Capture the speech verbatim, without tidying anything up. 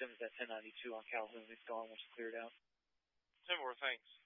Simmons at ten ninety-two on Calhoun. It's gone once cleared out. ten more, thanks.